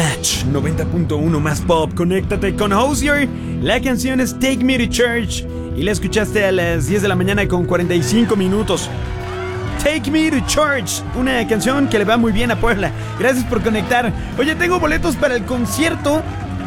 Match 90.1 más pop. Conéctate con Hozier. La canción es Take Me to Church y la escuchaste a las 10 de la mañana con 45 minutos. Take Me to Church, una canción que le va muy bien a Puebla. Gracias por conectar. Oye, tengo boletos para el concierto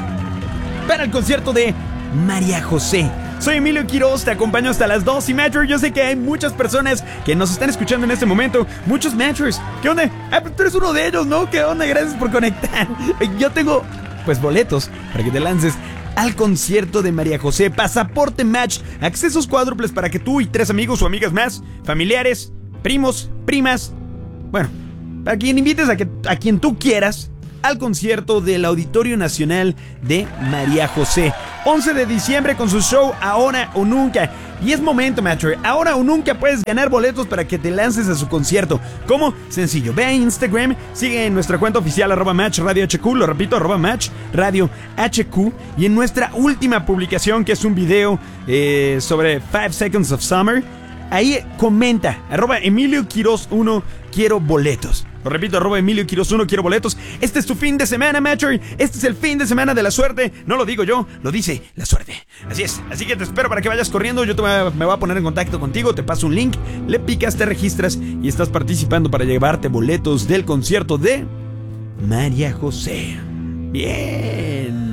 de María José. Soy Emilio Quiroz, te acompaño hasta las 2 y Metro, yo sé que hay muchas personas que nos están escuchando en este momento. Muchos Metros. ¿Qué onda? Pues tú eres uno de ellos, ¿no? ¿Qué onda? Gracias por conectar. Yo tengo, pues, boletos para que te lances al concierto de María José. Pasaporte Match, accesos cuádruples para que tú y 3 amigos o amigas más, familiares, primos, primas, bueno, para quien invites a quien tú quieras al concierto del Auditorio Nacional de María José. 11 de diciembre con su show Ahora o Nunca. Y es momento, Matcher. Ahora o nunca puedes ganar boletos para que te lances a su concierto. ¿Cómo? Sencillo. Ve a Instagram, sigue en nuestra cuenta oficial @Match Radio HQ, lo repito, @Match Radio HQ. Y en nuestra última publicación, que es un video sobre 5 Seconds of Summer, ahí comenta, @Emilio Quiroz 1, quiero boletos. Lo repito, @Emilio Quiroz 1, quiero boletos. Este es tu fin de semana, Matcher. Este es el fin de semana de la suerte. No lo digo yo, lo dice la suerte. Así es, así que te espero para que vayas corriendo. Yo me voy a poner en contacto contigo, te paso un link, le picas, te registras y estás participando para llevarte boletos del concierto de María José. Bien.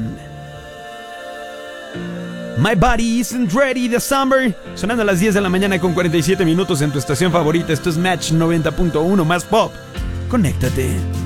My Body Isn't Ready de Summer, sonando a las 10 de la mañana con 47 minutos en tu estación favorita. Esto es Match 90.1 más pop. Conéctate.